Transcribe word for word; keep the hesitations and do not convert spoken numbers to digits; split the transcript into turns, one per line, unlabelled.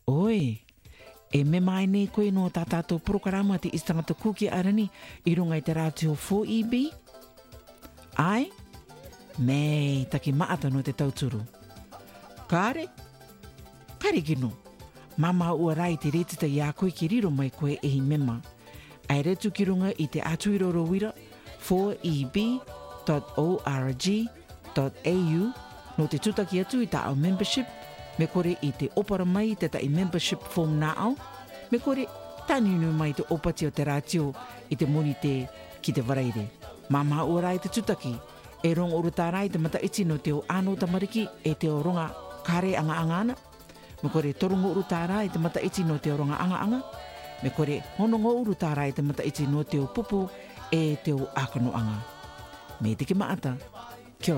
Oi, e me mai nei koe no tā tātou programa te istangata kuki arani i runga i te rātio four E B? Ai? Mei, taki maata no te tauturu. Kāre? Kare kino. Mama ua rai te retita i a koe ki riro mai koe e hi mema. Ai retu ki runga i te atuiroro wira four E B dot org dot A U no te tutaki atu i ta au membership. Me kore i te opara mai te tai membership form nā au. Me kore taninu mai te opati o te rātio i te moni te ki te waraire. Mama ua rai te tutaki. E rongo uru tā rai te mata iti no te o ano tamariki e te o ronga kare anga anga ana. Me kore torongo uru tā rai te mata iti no te o ronga anga anga. Me kore honongo uru tā rai te mata iti no te o pupu e te o akano anga. Me te ki maata.